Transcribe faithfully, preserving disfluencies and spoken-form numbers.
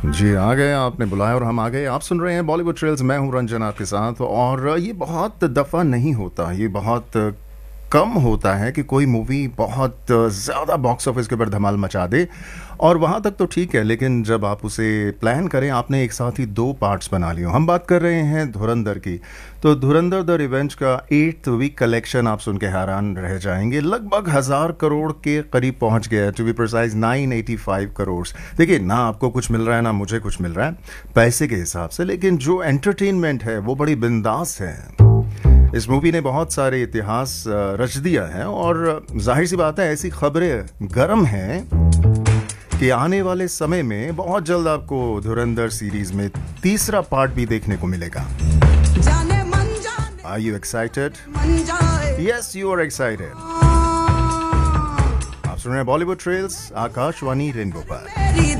जी, आ गए, आपने बुलाया और हम आ गए। आप सुन रहे हैं बॉलीवुड ट्रेल्स, मैं हूं रंजन आपके साथ। और ये बहुत दफ़ा नहीं होता, ये बहुत कम होता है कि कोई मूवी बहुत ज़्यादा बॉक्स ऑफिस के ऊपर धमाल मचा दे। और वहाँ तक तो ठीक है, लेकिन जब आप उसे प्लान करें, आपने एक साथ ही दो पार्ट्स बना लिए। हम बात कर रहे हैं धुरंधर की। तो धुरंधर द रिवेंज का एट्थ वीक कलेक्शन आप सुन के हैरान रह जाएंगे। लगभग हज़ार करोड़ के करीब पहुंच गया है, to be precise nine eighty five crore. देखिए, ना आपको कुछ मिल रहा है ना मुझे कुछ मिल रहा है पैसे के हिसाब से, लेकिन जो एंटरटेनमेंट है वो बड़ी बिंदास है। इस मूवी ने बहुत सारे इतिहास रच दिया है, और जाहिर सी बात है, ऐसी खबरें गर्म हैं कि आने वाले समय में बहुत जल्द आपको धुरंधर सीरीज में तीसरा पार्ट भी देखने को मिलेगा। Are you excited? Yes, you are excited. आप सुन रहे हैं बॉलीवुड ट्रेल्स, आकाशवाणी रेनबो पर।